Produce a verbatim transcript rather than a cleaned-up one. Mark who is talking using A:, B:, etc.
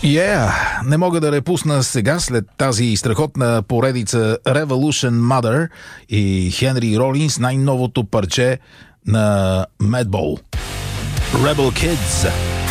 A: Yeah, не мога да репусна сега след тази страхотна поредица Revolution Mother и Хенри Ролинс, най-новото парче на Madball. Rebel Kids.